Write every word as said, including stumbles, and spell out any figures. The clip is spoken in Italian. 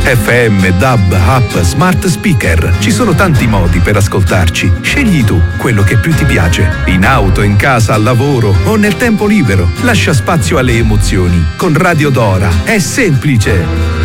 F M, D A B, app, smart speaker. Ci sono tanti modi per ascoltarci. Scegli tu quello che più ti piace. In auto, in casa, al lavoro o nel tempo libero. Lascia spazio alle emozioni. Con Radio Dora è semplice.